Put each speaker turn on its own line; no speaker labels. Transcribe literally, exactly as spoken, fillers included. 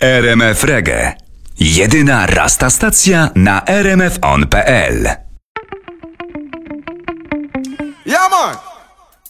R M F Reggae. Jedyna rasta stacja na r m f on kropka p l.
Ja man!